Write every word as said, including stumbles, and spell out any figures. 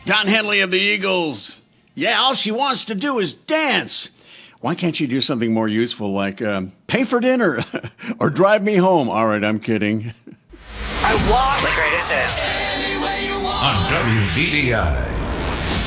Don Henley of the Eagles. Yeah, all she wants to do is dance. Why can't you do something more useful like um, pay for dinner or drive me home? All right, I'm kidding. I want the greatest hits. On W B D I.